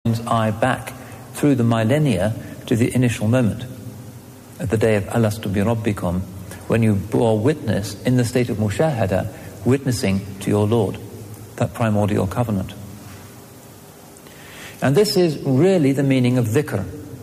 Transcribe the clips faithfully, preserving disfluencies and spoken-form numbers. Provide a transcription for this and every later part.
eye back through the millennia to the initial moment, at the day of Alastu bi Rabbikum, when you bore witness in the state of mushahada, witnessing to your Lord, that primordial covenant. And this is really the meaning of dhikr.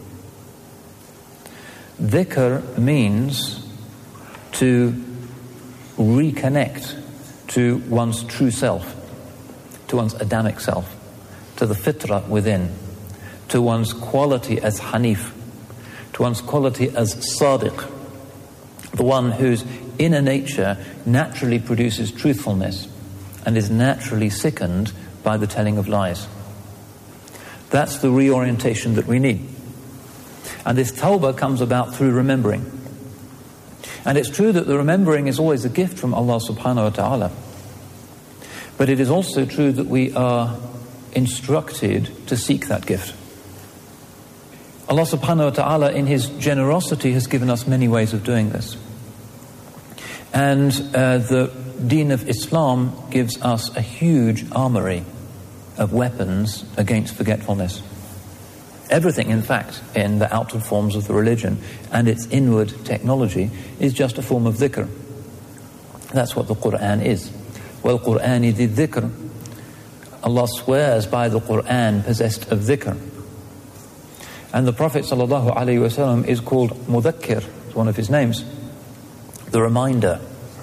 Dhikr means to reconnect to one's true self, to one's Adamic self, to the fitrah within, to one's quality as Hanif, to one's quality as Sadiq, the one whose inner nature naturally produces truthfulness and is naturally sickened by the telling of lies. That's the reorientation that we need. And this tawbah comes about through remembering. And it's true that the remembering is always a gift from Allah subhanahu wa ta'ala. But it is also true that we are instructed to seek that gift. Allah subhanahu wa ta'ala in His generosity has given us many ways of doing this. And uh, the Deen of Islam gives us a huge armory of weapons against forgetfulness. Everything, in fact, in the outward forms of the religion and its inward technology is just a form of dhikr. That's what the Qur'an is. Wal Qur'ani di dhikr. Allah swears by the Qur'an possessed of dhikr. And the Prophet sallallahu alaihi wasallam is called Mudhakkir, it's one of his names, the reminder.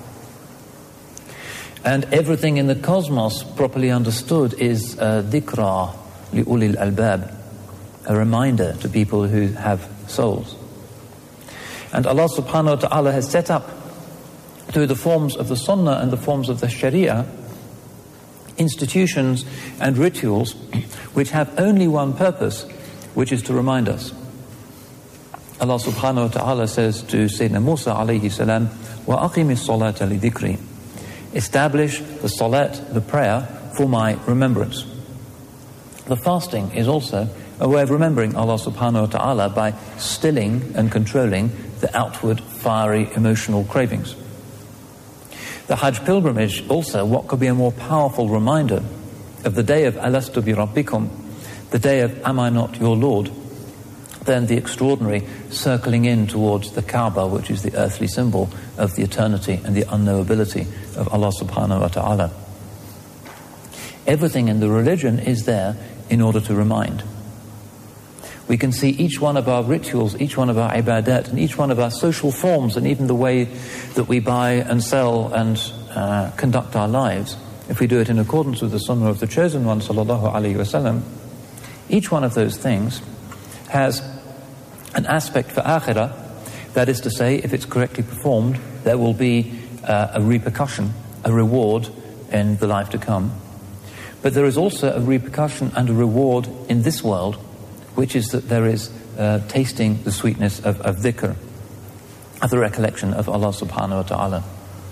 And everything in the cosmos, properly understood, is dhikra li ulil albab, a reminder to people who have souls. And Allah subhanahu wa ta'ala has set up, through the forms of the sunnah and the forms of the sharia, institutions and rituals which have only one purpose, which is to remind us. Allah subhanahu wa ta'ala says to Sayyidina Musa alayhi salam, wa aqimi salata li dhikri. Establish the salat, the prayer, for my remembrance. The fasting is also a way of remembering Allah subhanahu wa ta'ala by stilling and controlling the outward fiery emotional cravings. The Hajj pilgrimage also, what could be a more powerful reminder of the day of Alastu bi Rabbikum, the day of Am I not your Lord, than the extraordinary circling in towards the Kaaba, which is the earthly symbol of the eternity and the unknowability of Allah subhanahu wa ta'ala. Everything in the religion is there in order to remind. We can see each one of our rituals, each one of our ibadat, and each one of our social forms, and even the way that we buy and sell and uh, conduct our lives, if we do it in accordance with the sunnah of the chosen one, sallallahu alaihi wasallam, each one of those things has an aspect for akhirah. That is to say, if it's correctly performed, there will be uh, a repercussion, a reward in the life to come. But there is also a repercussion and a reward in this world, which is that there is uh, tasting the sweetness of, of dhikr, of the recollection of Allah subhanahu wa ta'ala.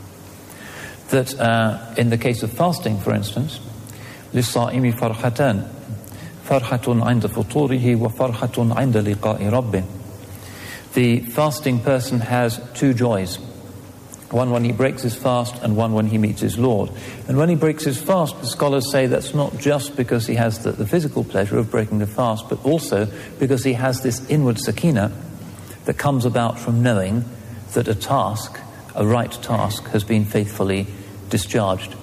That uh, in the case of fasting, for instance, لِلصَّائِمِ فَرْحَتَانِ فَرْحَةٌ عِنْدَ فُطُورِهِ وَفَرْحَةٌ عِنْدَ لِقَاءِ رَبِّهِ. The fasting person has two joys. One when he breaks his fast and one when he meets his Lord. And when he breaks his fast, the scholars say that's not just because he has the, the physical pleasure of breaking the fast, but also because he has this inward sakina that comes about from knowing that a task, a right task, has been faithfully discharged.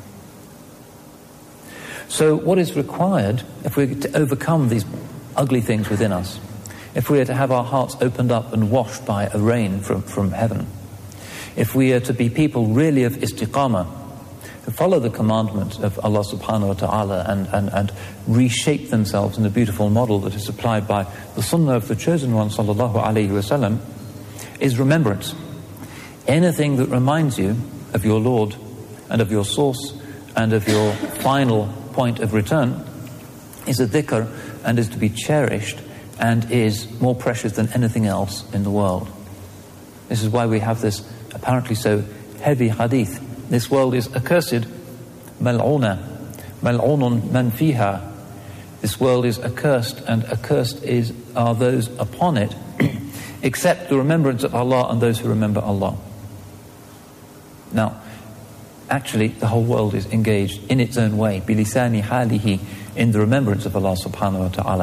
So what is required if we're to overcome these ugly things within us, if we are to have our hearts opened up and washed by a rain from, from heaven, if we are to be people really of istiqamah, who follow the commandment of Allah subhanahu wa ta'ala and, and, and reshape themselves in the beautiful model that is supplied by the sunnah of the chosen one, sallallahu alayhi wasallam, is remembrance. Anything that reminds you of your Lord and of your source and of your final point of return is a dhikr and is to be cherished and is more precious than anything else in the world. This is why we have this apparently so heavy hadith. This world is accursed, mal'una, mal'unun man fiha. This world is accursed, and accursed is are those upon it, except the remembrance of Allah and those who remember Allah. Now, actually, the whole world is engaged in its own way, bilisani halihi, in the remembrance of Allah subhanahu wa ta'ala.